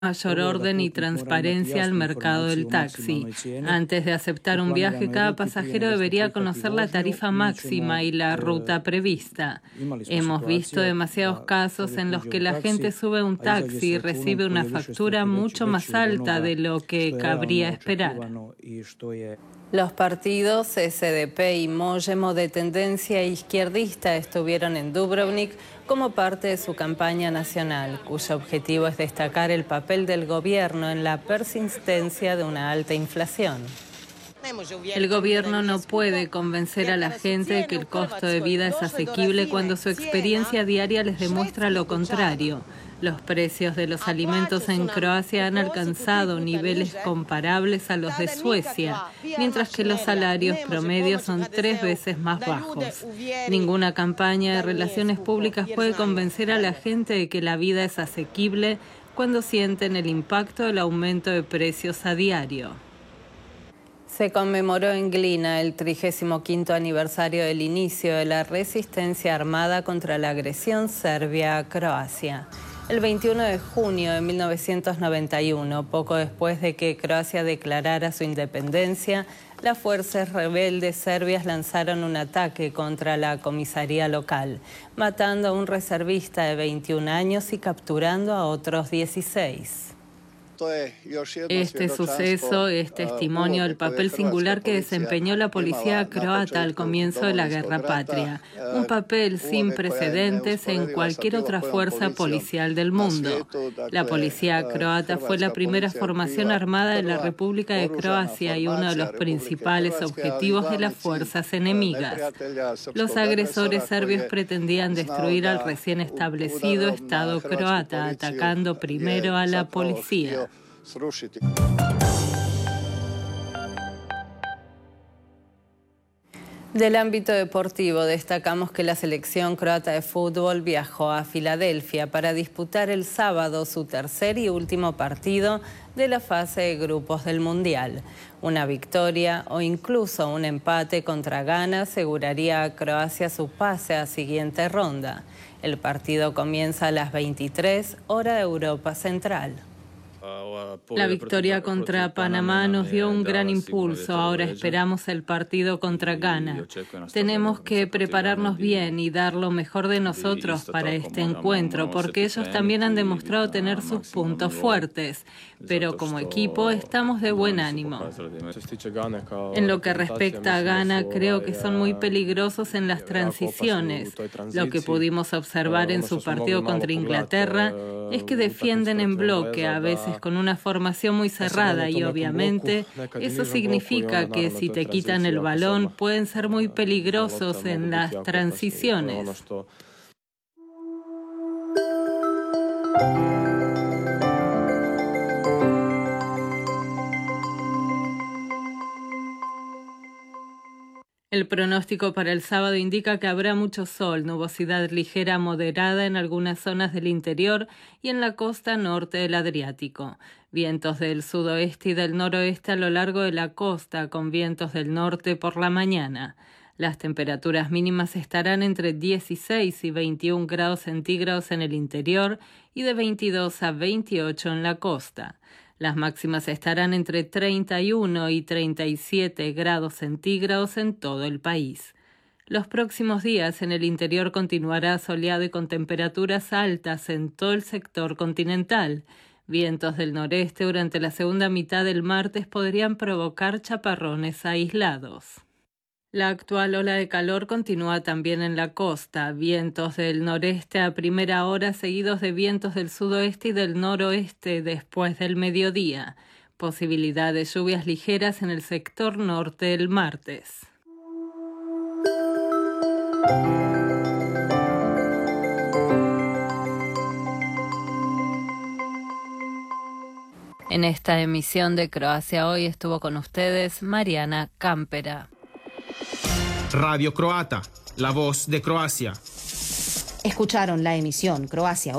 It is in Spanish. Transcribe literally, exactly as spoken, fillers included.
mayor orden y transparencia al mercado del taxi. Antes de aceptar un viaje, cada pasajero debería conocer la tarifa máxima y la ruta prevista. Hemos visto demasiados casos en los que la gente sube a un taxi y recibe una factura mucho más alta de lo que cabría esperar. Los partidos S D P y Mojemo, de tendencia izquierdista, estuvieron en Dubrovnik como parte de su campaña nacional, cuyo objetivo es destacar el papel del gobierno en la persistencia de una alta inflación. El gobierno no puede convencer a la gente de que el costo de vida es asequible cuando su experiencia diaria les demuestra lo contrario. Los precios de los alimentos en Croacia han alcanzado niveles comparables a los de Suecia, mientras que los salarios promedios son tres veces más bajos. Ninguna campaña de relaciones públicas puede convencer a la gente de que la vida es asequible cuando sienten el impacto del aumento de precios a diario. Se conmemoró en Glina el trigésimo quinto aniversario del inicio de la resistencia armada contra la agresión serbia a Croacia. El veintiuno de junio de mil novecientos noventa y uno, poco después de que Croacia declarara su independencia, las fuerzas rebeldes serbias lanzaron un ataque contra la comisaría local, matando a un reservista de veintiún años y capturando a otros dieciséis. Este suceso es testimonio del papel singular que desempeñó la policía croata al comienzo de la Guerra Patria, un papel sin precedentes en cualquier otra fuerza policial del mundo. La policía croata fue la primera formación armada de la República de Croacia y uno de los principales objetivos de las fuerzas enemigas. Los agresores serbios pretendían destruir al recién establecido Estado croata, atacando primero a la policía. Del ámbito deportivo, destacamos que la selección croata de fútbol viajó a Filadelfia para disputar el sábado su tercer y último partido de la fase de grupos del Mundial. Una victoria o incluso un empate contra Ghana aseguraría a Croacia su pase a siguiente ronda. El partido comienza a las veintitrés, hora de Europa Central. La victoria contra Panamá nos dio un gran impulso. Ahora esperamos el partido contra Ghana. Tenemos que prepararnos bien y dar lo mejor de nosotros para este encuentro, porque ellos también han demostrado tener sus puntos fuertes. Pero como equipo estamos de buen ánimo. En lo que respecta a Ghana, creo que son muy peligrosos en las transiciones. Lo que pudimos observar en su partido contra Inglaterra es que defienden en bloque, a veces con una formación muy cerrada, y obviamente eso significa que si te quitan el balón pueden ser muy peligrosos en las transiciones. El pronóstico para el sábado indica que habrá mucho sol, nubosidad ligera moderada en algunas zonas del interior y en la costa norte del Adriático. Vientos del sudoeste y del noroeste a lo largo de la costa, con vientos del norte por la mañana. Las temperaturas mínimas estarán entre dieciséis y veintiún grados centígrados en el interior y de veintidós a veintiocho en la costa. Las máximas estarán entre treinta y uno y treinta y siete grados centígrados en todo el país. Los próximos días en el interior continuará soleado y con temperaturas altas en todo el sector continental. Vientos del noreste durante la segunda mitad del martes podrían provocar chaparrones aislados. La actual ola de calor continúa también en la costa. Vientos del noreste a primera hora, seguidos de vientos del sudoeste y del noroeste después del mediodía. Posibilidad de lluvias ligeras en el sector norte el martes. En esta emisión de Croacia Hoy estuvo con ustedes Mariana Campera. Radio Croata, la voz de Croacia. Escucharon la emisión Croacia Hoy.